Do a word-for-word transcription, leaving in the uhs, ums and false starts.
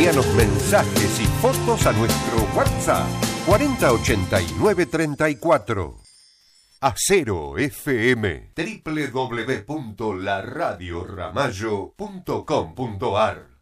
Envíanos mensajes y fotos a nuestro WhatsApp cuatro cero ocho nueve tres cuatro. Acero F M, doble u doble u doble u punto la radio ramallo punto com punto a r.